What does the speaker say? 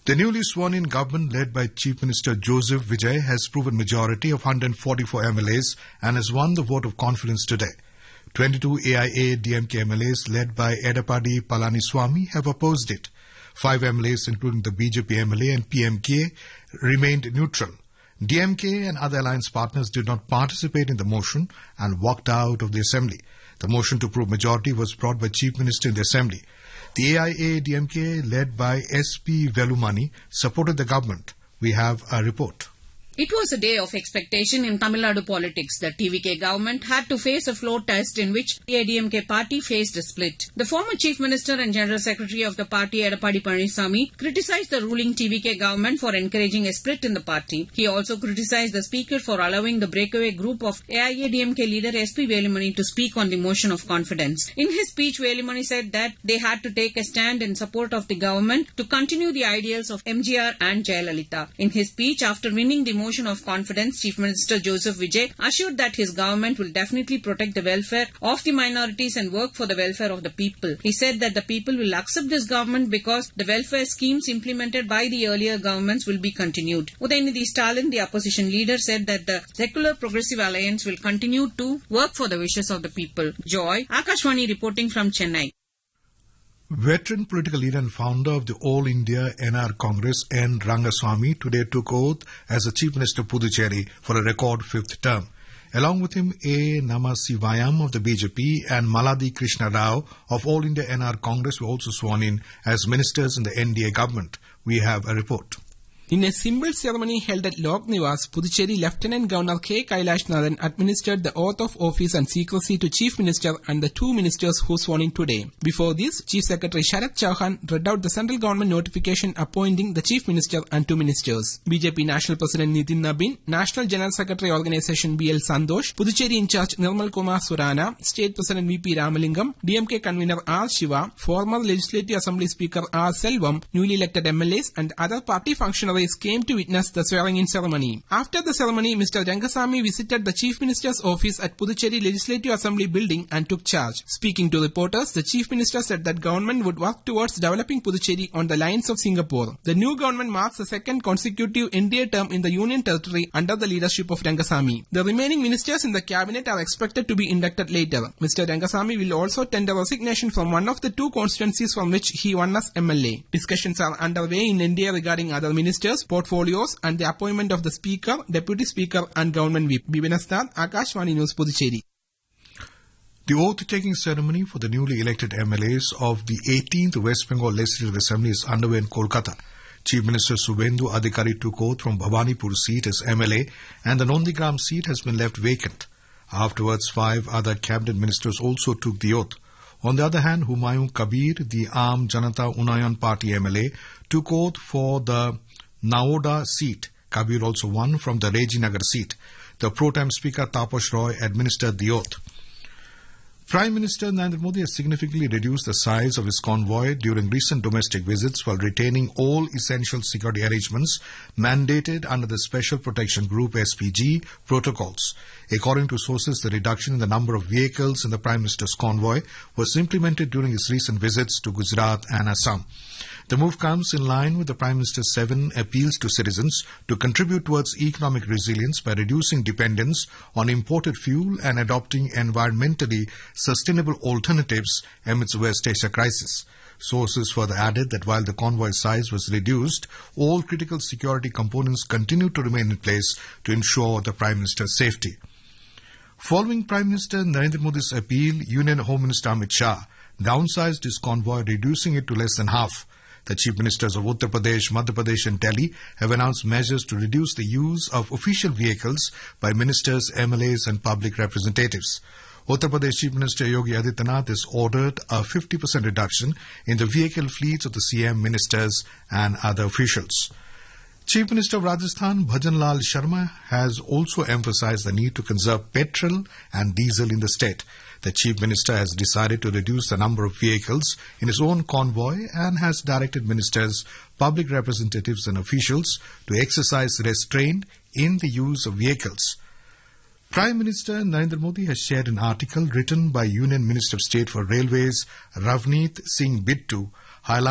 The newly sworn-in government led by Chief Minister Joseph Vijay has proven majority of 144 MLAs and has won the vote of confidence today. 22 AIA-DMK MLAs led by Edappadi Palaniswamy have opposed it. 5 MLAs, including the BJP MLA and PMK, remained neutral. DMK and other alliance partners did not participate in the motion and walked out of the assembly. The motion to prove majority was brought by Chief Minister in the assembly. The AIA-DMK, led by SP Velumani, supported the government. We have a report. It was a day of expectation in Tamil Nadu politics. The TVK government had to face a floor test in which the AIADMK party faced a split. The former Chief Minister and General Secretary of the party, Edappadi Palaniswamy, criticized the ruling TVK government for encouraging a split in the party. He also criticized the Speaker for allowing the breakaway group of AIADMK leader SP Velumani to speak on the motion of confidence. In his speech, Velumani said that they had to take a stand in support of the government to continue the ideals of MGR and Jayalalitha. In his speech, after winning the motion of confidence, Chief Minister Joseph Vijay assured that his government will definitely protect the welfare of the minorities and work for the welfare of the people. He said that the people will accept this government because the welfare schemes implemented by the earlier governments will be continued. Udayanidhi Stalin, the opposition leader, said that the Secular Progressive Alliance will continue to work for the wishes of the people. Joy, Akashvani reporting from Chennai. Veteran political leader and founder of the All India NR Congress, N. Rangaswamy, today took oath as the Chief Minister of Puducherry for a record 5th term. Along with him, A. Namasivayam of the BJP and Maladi Krishna Rao of All India NR Congress were also sworn in as ministers in the NDA government. We have a report. In a simple ceremony held at Lok Niwas, Puducherry Lieutenant Governor K. Kailashnathan administered the oath of office and secrecy to Chief Minister and the 2 ministers who sworn in today. Before this, Chief Secretary Sharath Chauhan read out the central government notification appointing the Chief Minister and 2 ministers. BJP National President Nitin Nabin, National General Secretary Organization B.L. Santosh, Puducherry in charge Nirmal Kumar Surana, State President V.P. Ramalingam, DMK Convener R. Shiva, former Legislative Assembly Speaker R. Selvam, newly elected MLAs and other party functionaries came to witness the swearing-in ceremony. After the ceremony, Mr. Rangasamy visited the Chief Minister's office at Puducherry Legislative Assembly building and took charge. Speaking to reporters, the Chief Minister said that government would work towards developing Puducherry on the lines of Singapore. The new government marks the 2nd consecutive NDA term in the Union Territory under the leadership of Rangasamy. The remaining ministers in the cabinet are expected to be inducted later. Mr. Rangasamy will also tender resignation from one of the 2 constituencies from which he won as MLA. Discussions are underway in NDA regarding other ministers, portfolios and the appointment of the Speaker, Deputy Speaker and Government Whip. Bibanastad, Akashvani News, Puducherry. The oath-taking ceremony for the newly elected MLAs of the 18th West Bengal Legislative Assembly is underway in Kolkata. Chief Minister Suvendu Adhikari took oath from Bhavanipur seat as MLA and the Nondigram seat has been left vacant. Afterwards, 5 other cabinet ministers also took the oath. On the other hand, Humayun Kabir, the Aam Janata Unayan Party MLA, took oath for the Naoda seat. Kabir also won from the Rejinagar seat. The pro-time Speaker Taposh Roy administered the oath. Prime Minister Narendra Modi has significantly reduced the size of his convoy during recent domestic visits while retaining all essential security arrangements mandated under the Special Protection Group SPG protocols. According to sources, the reduction in the number of vehicles in the Prime Minister's convoy was implemented during his recent visits to Gujarat and Assam. The move comes in line with the Prime Minister's 7 appeals to citizens to contribute towards economic resilience by reducing dependence on imported fuel and adopting environmentally sustainable alternatives amidst West Asia crisis. Sources further added that while the convoy size was reduced, all critical security components continue to remain in place to ensure the Prime Minister's safety. Following Prime Minister Narendra Modi's appeal, Union Home Minister Amit Shah downsized his convoy, reducing it to less than half. The Chief Ministers of Uttar Pradesh, Madhya Pradesh and Delhi have announced measures to reduce the use of official vehicles by ministers, MLAs and public representatives. Uttar Pradesh Chief Minister Yogi Adityanath has ordered a 50% reduction in the vehicle fleets of the CM, ministers and other officials. Chief Minister of Rajasthan, Bhajan Lal Sharma, has also emphasized the need to conserve petrol and diesel in the state. The Chief Minister has decided to reduce the number of vehicles in his own convoy and has directed ministers, public representatives and officials to exercise restraint in the use of vehicles. Prime Minister Narendra Modi has shared an article written by Union Minister of State for Railways Ravneet Singh Bittu highlighting